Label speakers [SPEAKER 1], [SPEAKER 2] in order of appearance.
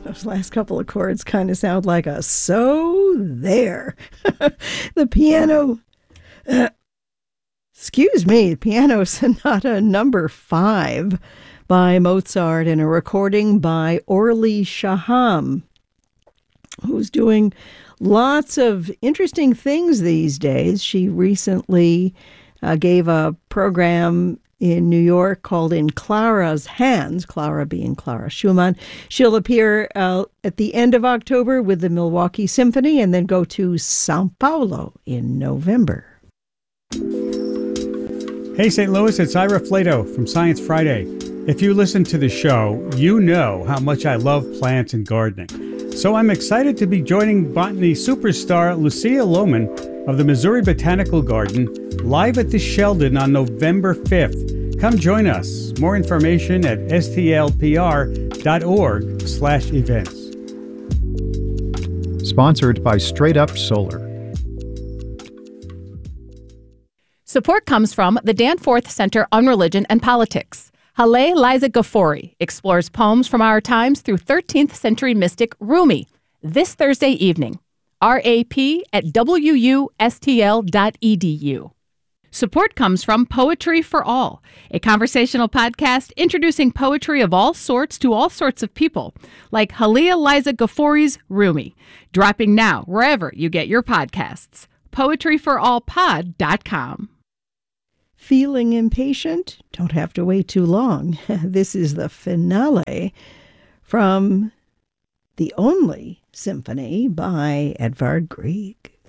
[SPEAKER 1] Those last couple of chords kind of sound like a "so there." The piano, Piano Sonata number 5 by Mozart, and a recording by Orly Shaham, who's doing lots of interesting things these days. She recently gave a program in New York called In Clara's Hands, Clara being Clara Schumann. She'll appear at the end of October with the Milwaukee Symphony and then go to Sao Paulo in November.
[SPEAKER 2] Hey, St. Louis, it's Ira Flato from Science Friday. If you listen to the show, you know how much I love plants and gardening. So I'm excited to be joining botany superstar Lucia Lohman of the Missouri Botanical Garden live at the Sheldon on November 5th. Come join us. More information at stlpr.org/events.
[SPEAKER 3] Sponsored by Straight Up Solar.
[SPEAKER 4] Support comes from the Danforth Center on Religion and Politics. Haleh Liza Ghafouri explores poems from our times through 13th century mystic Rumi this Thursday evening. RAP at wustl.edu. Support comes from Poetry for All, a conversational podcast introducing poetry of all sorts to all sorts of people, like Haleh Liza Ghafouri's Rumi, dropping now wherever you get your podcasts. poetryforallpod.com.
[SPEAKER 1] Feeling impatient? Don't have to wait too long. This is the finale from the only symphony by Edvard Grieg.